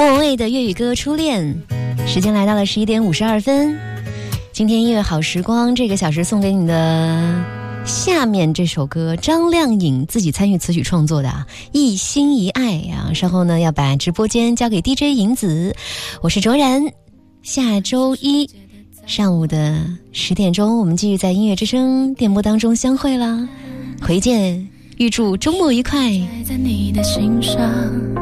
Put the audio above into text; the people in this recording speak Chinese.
莫文蔚的粤语歌《初恋》，时间来到了11点52分。今天音乐好时光这个小时送给你的下面这首歌，张靓颖自己参与词曲创作的一心一爱啊。稍后呢要把直播间交给 DJ 银子，我是卓然。下周一上午的10点钟，我们继续在音乐之声电波当中相会啦，回见，预祝周末愉快。 在你的心上